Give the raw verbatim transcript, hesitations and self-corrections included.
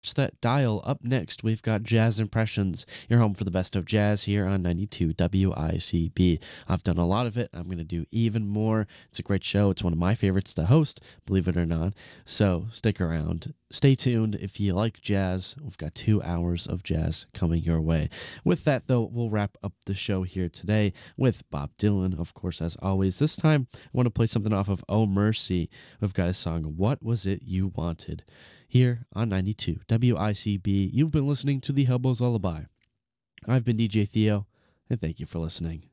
Watch that dial. Up next, we've got Jazz Impressions, your home for the best of jazz here on ninety-two W I C B. I've done a lot of it. I'm going to do even more. It's a great show. It's one of my favorites to host, believe it or not. So stick around. Stay tuned. If you like jazz, we've got two hours of jazz coming your way. With that, though, we'll wrap up the show here today with Bob Dylan, of course, as always. This time, I want to play something off of Oh Mercy. We've got a song, What Was It You Wanted? Here on ninety-two W I C B. You've been listening to the Hobo's Lullaby. I've been D J Theo, and thank you for listening.